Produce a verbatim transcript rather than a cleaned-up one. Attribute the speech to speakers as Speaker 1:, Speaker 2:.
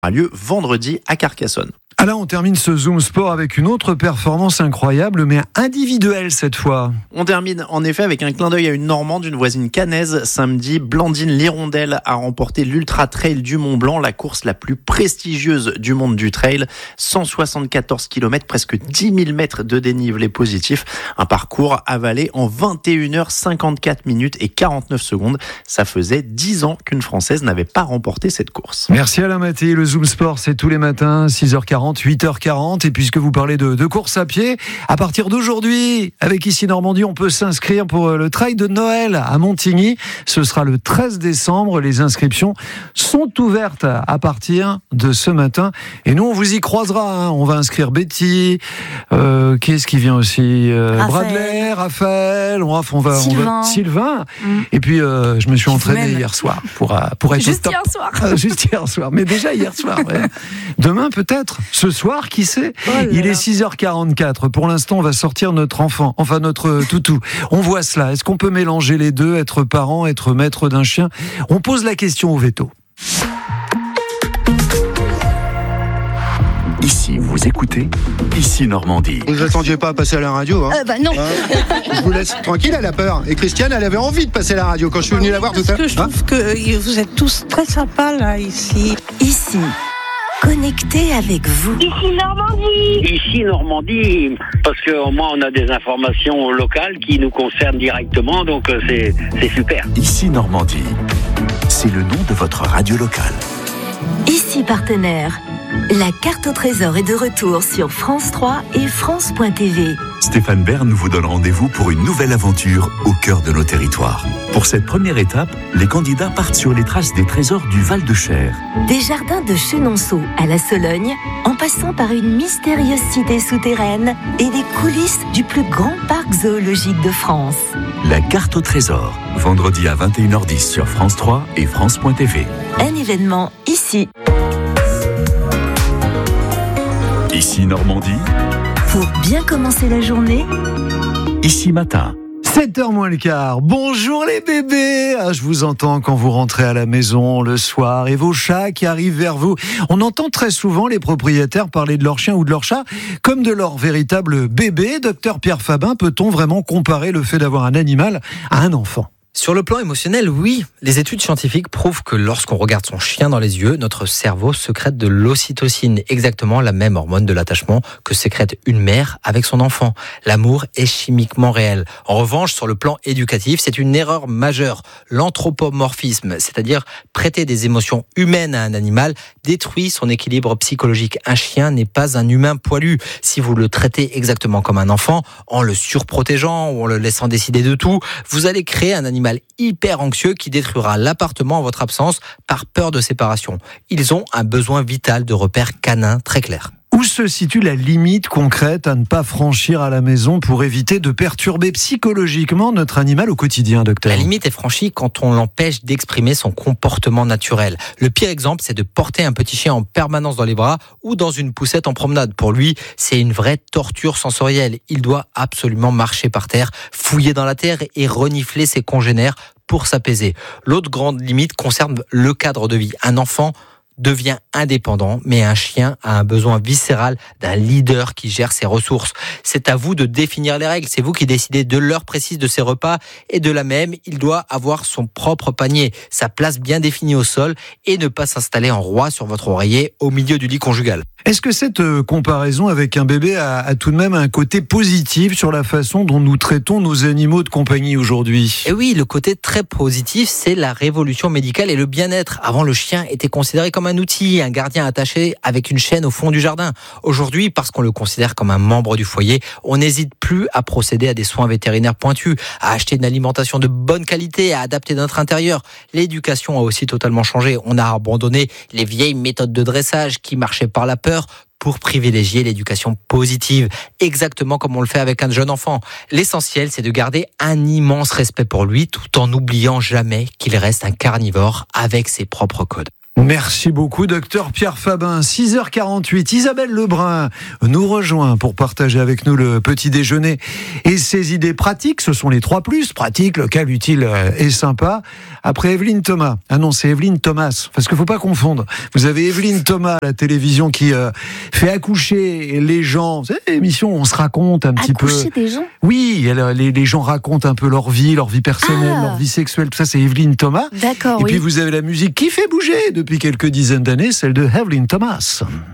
Speaker 1: A lieu vendredi à Carcassonne.
Speaker 2: Ah là, on termine ce Zoom Sport avec une autre performance incroyable, mais individuelle cette fois.
Speaker 1: On termine en effet avec un clin d'œil à une Normande, une voisine caennaise. Samedi, Blandine Lirondelle a remporté l'Ultra Trail du Mont Blanc, la course la plus prestigieuse du monde du trail. cent soixante-quatorze kilomètres, presque dix mille mètres de dénivelé positif. Un parcours avalé en vingt et une heures cinquante-quatre minutes et quarante-neuf secondes. Ça faisait dix ans qu'une Française n'avait pas remporté cette course.
Speaker 2: Merci Alain Maté. Le Zoom Sport, c'est tous les matins, six heures quarante, huit heures quarante. Et puisque vous parlez de, de course à pied, à partir d'aujourd'hui, avec Ici Normandie, on peut s'inscrire pour le trail de Noël à Montigny. Ce sera le treize décembre. Les inscriptions sont ouvertes à partir de ce matin. Et nous, on vous y croisera. Hein. On va inscrire Betty. Euh, qui est-ce qui vient aussi euh,
Speaker 3: Raphaël.
Speaker 2: Bradley, Raphaël. On va, on va,
Speaker 3: Sylvain.
Speaker 2: On va, Sylvain.
Speaker 3: Mmh.
Speaker 2: Et puis, euh, je me suis entraîné
Speaker 3: Même.
Speaker 2: hier soir pour, euh, pour être
Speaker 3: Juste
Speaker 2: au top.
Speaker 3: hier soir.
Speaker 2: Ah, juste hier soir. Mais déjà hier soir. Ouais. Demain, peut-être. Ce soir, qui sait?
Speaker 3: Oh là
Speaker 2: Il
Speaker 3: là.
Speaker 2: est six heures quarante-quatre. Pour l'instant, on va sortir notre enfant, enfin notre toutou. On voit cela. Est-ce qu'on peut mélanger les deux, être parent, être maître d'un chien? On pose la question au veto.
Speaker 4: Ici, vous écoutez Ici Normandie.
Speaker 5: Vous attendiez pas à passer à la radio, hein
Speaker 3: Euh, bah non.
Speaker 5: Hein Je vous laisse tranquille, elle a peur. Et Christiane, elle avait envie de passer à la radio quand je suis venu la voir tout à
Speaker 6: Parce que je
Speaker 5: l'heure. Hein
Speaker 6: trouve que euh, vous êtes tous très sympas là ici.
Speaker 7: Ici, connecté avec vous.
Speaker 8: Ici Normandie.
Speaker 9: Ici Normandie, parce qu'au moins on a des informations locales qui nous concernent directement, donc euh, c'est, c'est super.
Speaker 4: Ici Normandie. C'est le nom de votre radio locale.
Speaker 7: Ici partenaire. La carte au trésor est de retour sur France trois et France point T V.
Speaker 4: Stéphane Bern vous donne rendez-vous pour une nouvelle aventure au cœur de nos territoires. Pour cette première étape, les candidats partent sur les traces des trésors du Val-de-Cher.
Speaker 7: Des jardins de Chenonceau à la Sologne, en passant par une mystérieuse cité souterraine et des coulisses du plus grand parc zoologique de France.
Speaker 4: La carte au trésor, vendredi à vingt et une heures dix sur France trois et France point T V.
Speaker 7: Un événement ici.
Speaker 4: Ici Normandie,
Speaker 7: Pour bien commencer la journée,
Speaker 4: ici matin.
Speaker 2: sept heures moins le quart. Bonjour les bébés. Ah, je vous entends quand vous rentrez à la maison le soir et vos chats qui arrivent vers vous. On entend très souvent les propriétaires parler de leur chien ou de leur chat comme de leur véritable bébé. Docteur Pierre Fabin, peut-on vraiment comparer le fait d'avoir un animal à un enfant ?
Speaker 10: Sur le plan émotionnel, oui. Les études scientifiques prouvent que lorsqu'on regarde son chien dans les yeux, notre cerveau sécrète de l'ocytocine, exactement la même hormone de l'attachement que sécrète une mère avec son enfant. L'amour est chimiquement réel. En revanche, sur le plan éducatif, c'est une erreur majeure. L'anthropomorphisme, c'est-à-dire prêter des émotions humaines à un animal, détruit son équilibre psychologique. Un chien n'est pas un humain poilu. Si vous le traitez exactement comme un enfant, en le surprotégeant ou en le laissant décider de tout, vous allez créer un animal hyper anxieux qui détruira l'appartement en votre absence par peur de séparation. Ils ont un besoin vital de repères canins très clairs.
Speaker 2: Où se situe la limite concrète à ne pas franchir à la maison pour éviter de perturber psychologiquement notre animal au quotidien, docteur ?
Speaker 10: La limite est franchie quand on l'empêche d'exprimer son comportement naturel. Le pire exemple, c'est de porter un petit chien en permanence dans les bras ou dans une poussette en promenade. Pour lui, c'est une vraie torture sensorielle. Il doit absolument marcher par terre, fouiller dans la terre et renifler ses congénères pour s'apaiser. L'autre grande limite concerne le cadre de vie. Un enfant devient indépendant, mais un chien a un besoin viscéral d'un leader qui gère ses ressources. C'est à vous de définir les règles, c'est vous qui décidez de l'heure précise de ses repas et de la même, il doit avoir son propre panier, sa place bien définie au sol et ne pas s'installer en roi sur votre oreiller au milieu du lit conjugal.
Speaker 2: Est-ce que cette euh, comparaison avec un bébé a, a tout de même un côté positif sur la façon dont nous traitons nos animaux de compagnie aujourd'hui ?
Speaker 10: Et oui, le côté très positif, c'est la révolution médicale et le bien-être. Avant, le chien était considéré comme un outil, un gardien attaché avec une chaîne au fond du jardin. Aujourd'hui, parce qu'on le considère comme un membre du foyer, on n'hésite plus à procéder à des soins vétérinaires pointus, à acheter une alimentation de bonne qualité, à adapter notre intérieur. L'éducation a aussi totalement changé. On a abandonné les vieilles méthodes de dressage qui marchaient par la peur pour privilégier l'éducation positive, exactement comme on le fait avec un jeune enfant. L'essentiel, c'est de garder un immense respect pour lui, tout en n'oubliant jamais qu'il reste un carnivore avec ses propres codes.
Speaker 2: Merci beaucoup, docteur Pierre Fabin. six heures quarante-huit, Isabelle Lebrun nous rejoint pour partager avec nous le petit déjeuner et ses idées pratiques. Ce sont les trois plus, pratique, local, utile et sympa. Après Evelyne Thomas. Ah non, c'est Evelyne Thomas, parce qu'il ne faut pas confondre. Vous avez Evelyne Thomas à la télévision qui euh, fait accoucher les gens. Vous savez, l'émission où on se raconte un petit
Speaker 3: Accoucher
Speaker 2: peu.
Speaker 3: des gens ?
Speaker 2: Oui, elle, les, les gens racontent un peu leur vie, leur vie personnelle,
Speaker 3: Ah.
Speaker 2: leur vie sexuelle. Tout ça, c'est Evelyne Thomas.
Speaker 3: D'accord,
Speaker 2: Et
Speaker 3: oui.
Speaker 2: puis vous avez la musique qui fait bouger depuis quelques dizaines d'années, celle de Evelyne Thomas.